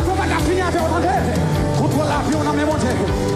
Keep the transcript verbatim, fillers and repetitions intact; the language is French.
faut pas finir avec autant de contrôle la vie, on a même monté.